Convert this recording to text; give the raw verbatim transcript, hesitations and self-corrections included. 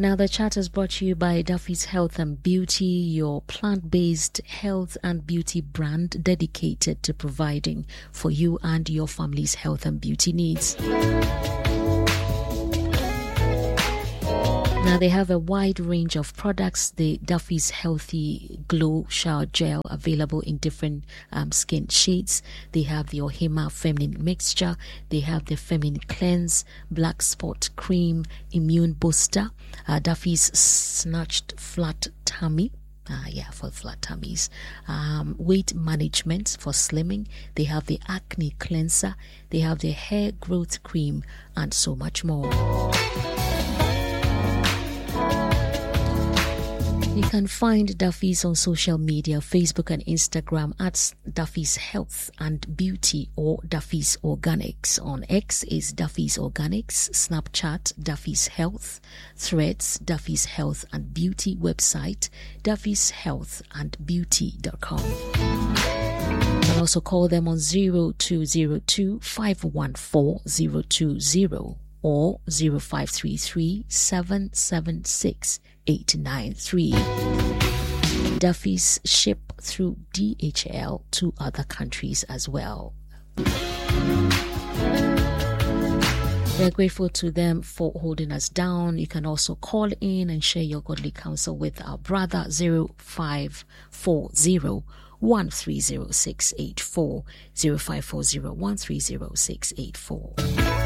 Now, the chat is brought to you by Duffy's Health and Beauty, your plant-based health and beauty brand dedicated to providing for you and your family's health and beauty needs. Now, they have a wide range of products. The Duffy's Healthy Glow Shower Gel, available in different um, skin shades. They have the Ohima Feminine Mixture. They have the Feminine Cleanse, Black Spot Cream, Immune Booster, uh, Duffy's Snatched Flat Tummy. Uh, yeah, for flat tummies. Um, weight management for slimming. They have the Acne Cleanser. They have the Hair Growth Cream, and so much more. You can find Duffy's on social media, Facebook and Instagram at Duffy's Health and Beauty or Duffy's Organics. On X is Duffy's Organics, Snapchat Duffy's Health, Threads Duffy's Health and Beauty, website Duffy's Health and Beauty dot com. You can also call them on zero two zero two, five one four, zero two zero or zero five three three, seven seven six, eight nine three. Duffy's ship through D H L to other countries as well. We're grateful to them for holding us down. You can also call in and share your godly counsel with our brother. Zero five four zero, one three zero six eight four, zero five four zero, one three zero six eight four.